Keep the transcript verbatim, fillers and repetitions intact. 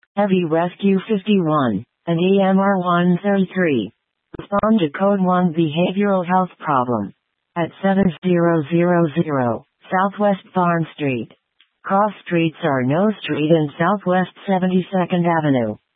Heavy Rescue fifty-one, an E M R one thirty-three. Respond to Code one behavioral health problem. At seven thousand Southwest Farm Street. Cross streets are No Street and Southwest seventy-second Avenue.